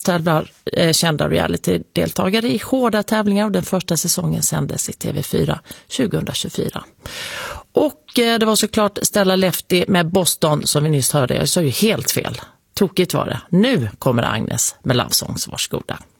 tävlar kända reality-deltagare i hårda tävlingar och den första säsongen sändes i TV4 2024. Och det var såklart Stella Lefty med Boston som vi nyss hörde. Jag sa ju helt fel. Tokigt var det. Nu kommer Agnes med Love Songs, varsågoda.